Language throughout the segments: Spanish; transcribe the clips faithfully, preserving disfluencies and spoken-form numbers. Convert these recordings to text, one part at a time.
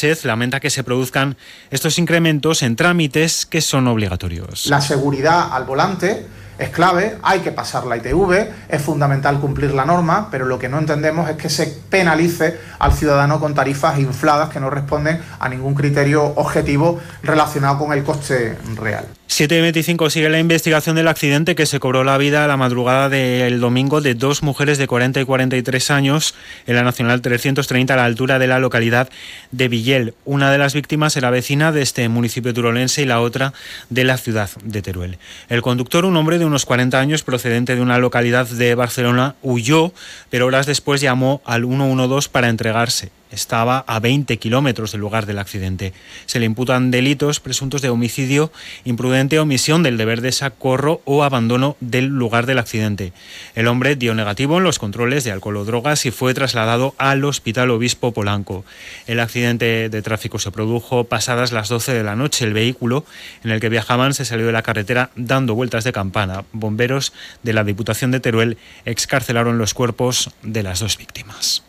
Sánchez lamenta que se produzcan estos incrementos en trámites que son obligatorios. La seguridad al volante es clave, hay que pasar la I T V, es fundamental cumplir la norma, pero lo que no entendemos es que se penalice al ciudadano con tarifas infladas que no responden a ningún criterio objetivo relacionado con el coste real. siete y veinticinco sigue la investigación del accidente que se cobró la vida a la madrugada del domingo de dos mujeres de cuarenta y cuarenta y tres años en la Nacional trescientos treinta a la altura de la localidad de Villel. Una de las víctimas era vecina de este municipio turolense y la otra de la ciudad de Teruel. El conductor, un hombre de unos cuarenta años procedente de una localidad de Barcelona, huyó, pero horas después llamó al uno uno dos para entregarse. Estaba a veinte kilómetros del lugar del accidente. Se le imputan delitos presuntos de homicidio, imprudente omisión del deber de socorro o abandono del lugar del accidente. El hombre dio negativo en los controles de alcohol o drogas y fue trasladado al Hospital Obispo Polanco. El accidente de tráfico se produjo pasadas las doce de la noche. El vehículo en el que viajaban se salió de la carretera dando vueltas de campana. Bomberos de la Diputación de Teruel excarcelaron los cuerpos de las dos víctimas.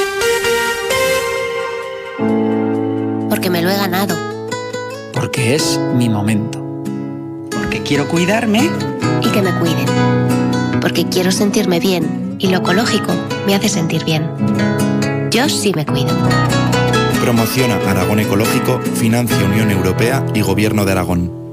Porque me lo he ganado. Porque es mi momento. Porque quiero cuidarme. Y que me cuiden. Porque quiero sentirme bien y lo ecológico me hace sentir bien. Yo sí me cuido. Promociona Aragón Ecológico, financia Unión Europea y Gobierno de Aragón.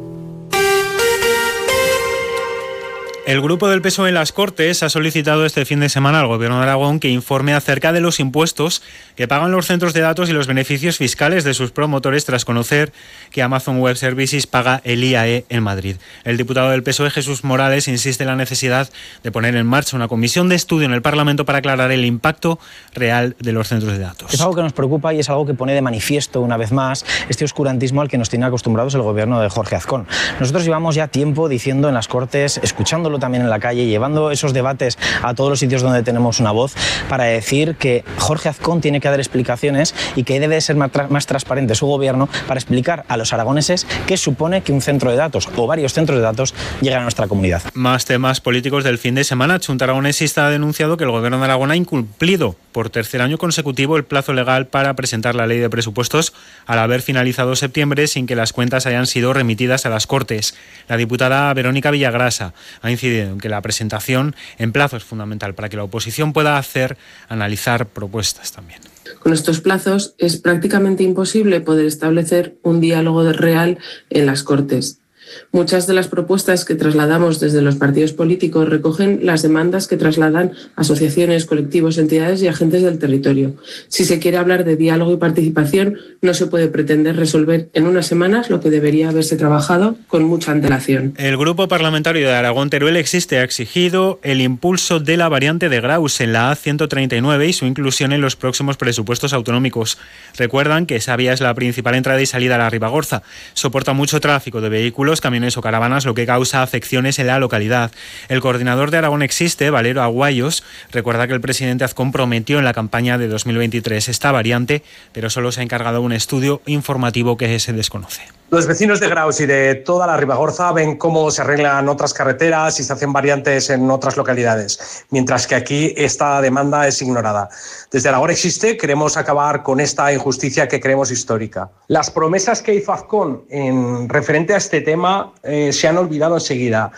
El grupo del P S O E en las Cortes ha solicitado este fin de semana al Gobierno de Aragón que informe acerca de los impuestos que pagan los centros de datos y los beneficios fiscales de sus promotores tras conocer que Amazon Web Services paga el I A E en Madrid. El diputado del P S O E, Jesús Morales, insiste en la necesidad de poner en marcha una comisión de estudio en el Parlamento para aclarar el impacto real de los centros de datos. Es algo que nos preocupa y es algo que pone de manifiesto una vez más este oscurantismo al que nos tiene acostumbrados el Gobierno de Jorge Azcón. Nosotros llevamos ya tiempo diciendo en las Cortes, escuchándolo también en la calle, llevando esos debates a todos los sitios donde tenemos una voz, para decir que Jorge Azcón tiene que dar explicaciones y que debe ser más, tra- más transparente su gobierno para explicar a los aragoneses qué supone que un centro de datos o varios centros de datos lleguen a nuestra comunidad. Más temas políticos del fin de semana. Chunta Aragonesista ha denunciado que el Gobierno de Aragón ha incumplido por tercer año consecutivo el plazo legal para presentar la ley de presupuestos al haber finalizado septiembre sin que las cuentas hayan sido remitidas a las Cortes. La diputada Verónica Villagrasa ha incidido en que la presentación en plazo es fundamental para que la oposición pueda hacer, analizar propuestas también. Con estos plazos es prácticamente imposible poder establecer un diálogo real en las Cortes. Muchas de las propuestas que trasladamos desde los partidos políticos recogen las demandas que trasladan asociaciones, colectivos, entidades y agentes del territorio. Si se quiere hablar de diálogo y participación, no se puede pretender resolver en unas semanas lo que debería haberse trabajado con mucha antelación. El Grupo Parlamentario de Aragón-Teruel Existe ha exigido el impulso de la variante de Graus en la A ciento treinta y nueve y su inclusión en los próximos presupuestos autonómicos. Recuerdan que esa vía es la principal entrada y salida a la Ribagorza. Soporta mucho tráfico de vehículos, camiones o caravanas, lo que causa afecciones en la localidad. El coordinador de Aragón Existe, Valero Aguayos, recuerda que el presidente Azcón prometió en la campaña de dos mil veintitrés esta variante, pero solo se ha encargado un estudio informativo que se desconoce. Los vecinos de Graus y de toda la Ribagorza ven cómo se arreglan otras carreteras y se hacen variantes en otras localidades, mientras que aquí esta demanda es ignorada. Desde Aragón Existe queremos acabar con esta injusticia que creemos histórica. Las promesas que hizo Azcón en referente a este tema eh, se han olvidado enseguida.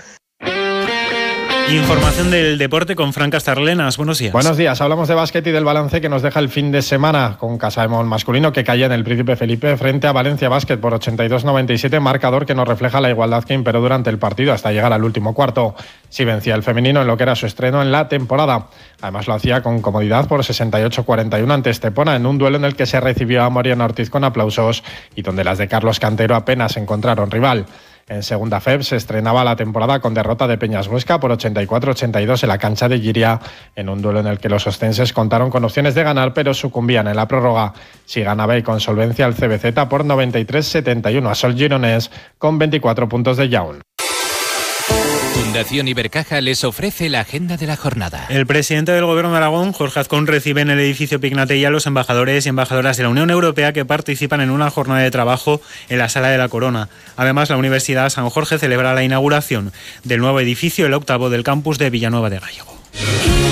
Información del deporte con Fran Castarlenas. Buenos días. Buenos días. Hablamos de básquet y del balance que nos deja el fin de semana con Casaemón masculino que caía en el Príncipe Felipe frente a Valencia Básquet por ochenta y dos noventa y siete, marcador que nos refleja la igualdad que imperó durante el partido hasta llegar al último cuarto. Sí vencía el femenino en lo que era su estreno en la temporada. Además lo hacía con comodidad por sesenta y ocho cuarenta y uno ante Estepona en un duelo en el que se recibió a Mariano Ortiz con aplausos y donde las de Carlos Cantero apenas encontraron rival. En segunda F E B se estrenaba la temporada con derrota de Peñas Huesca por ochenta y cuatro ochenta y dos en la cancha de Lliria, en un duelo en el que los ostenses contaron con opciones de ganar, pero sucumbían en la prórroga. Si ganaba y con solvencia el C B Z por noventa y tres setenta y uno a Sol Gironès con veinticuatro puntos de Jaun. Fundación Ibercaja les ofrece la agenda de la jornada. El presidente del Gobierno de Aragón, Jorge Azcón, recibe en el edificio Pignatella a los embajadores y embajadoras de la Unión Europea que participan en una jornada de trabajo en la Sala de la Corona. Además, la Universidad San Jorge celebra la inauguración del nuevo edificio, el octavo del campus de Villanueva de Gállego.